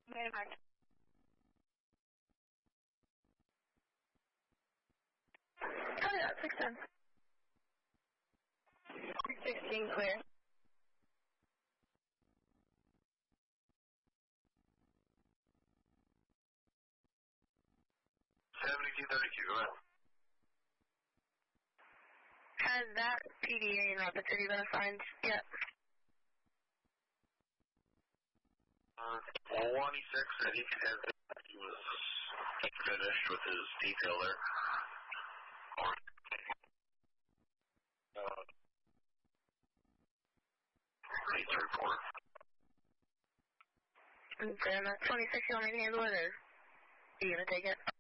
Very much. Oh yeah, 610. 16 clear. 7232, go ahead. Has that PDA in Rapid City been assigned yet? 26, I think he was finished with his detail there. 834. And then 26, you want me to handle it, or are you going to take it?